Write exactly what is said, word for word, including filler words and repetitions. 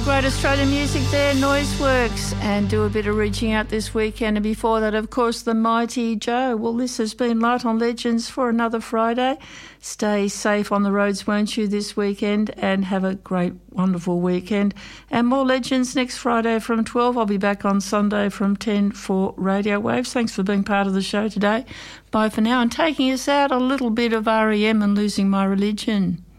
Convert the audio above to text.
Great Australian music there, Noiseworks, and do a bit of reaching out this weekend. And before that, of course, the Mighty Joe. Well, this has been Light on Legends for another Friday. Stay safe on the roads, won't you, this weekend, and have a great, wonderful weekend. And more Legends next Friday from twelve. I'll be back on Sunday from ten for Radio Waves. Thanks for being part of the show today. Bye for now, and taking us out, a little bit of R E M and Losing My Religion.